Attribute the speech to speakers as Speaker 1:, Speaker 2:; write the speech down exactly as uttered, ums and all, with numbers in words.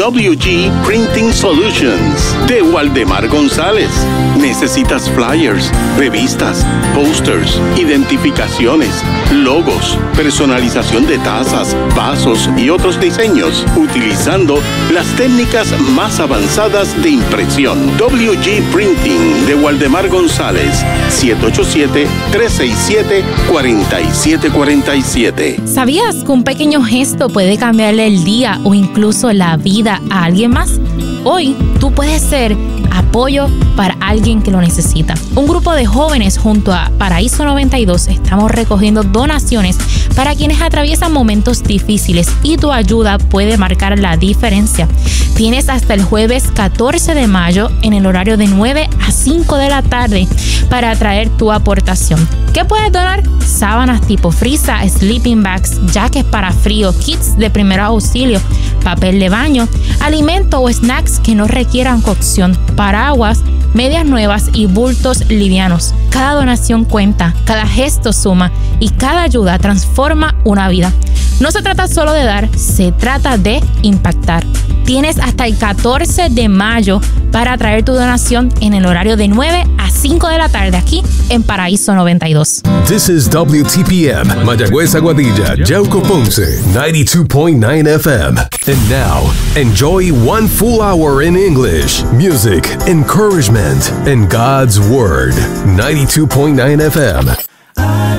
Speaker 1: W G Printing Solutions de Waldemar González. ¿Necesitas flyers, revistas, posters, identificaciones, logos, personalización de tazas, vasos y otros diseños utilizando las técnicas más avanzadas de impresión? W G Printing de Waldemar González, siete ocho siete, tres seis siete, cuatro siete cuatro siete.
Speaker 2: ¿Sabías que un pequeño gesto puede cambiarle el día o incluso la vida a alguien más? Hoy tú puedes ser apoyo para alguien que lo necesita. Un grupo de jóvenes junto a Paraíso noventa y dos estamos recogiendo donaciones para quienes atraviesan momentos difíciles y tu ayuda puede marcar la diferencia. Tienes hasta el jueves catorce de mayo en el horario de nueve a cinco de la tarde para traer tu aportación. ¿Qué puedes donar? Sábanas tipo frisa, sleeping bags, jackets para frío, kits de primer auxilio, papel de baño, alimento o snacks que no requieran cocción, paraguas, medias nuevas y bultos livianos. Cada donación cuenta, cada gesto suma y cada ayuda transforma una vida. No se trata solo de dar, se trata de impactar. Tienes hasta el catorce de mayo para traer tu donación en el horario de nueve a cinco de la tarde aquí en Paraíso noventa y dos.
Speaker 3: This is W T P M, Mayagüez, Aguadilla, Yauco, Ponce, ninety-two point nine F M. And now, enjoy one full hour in English, music, encouragement, and God's Word. ninety-two point nine F M.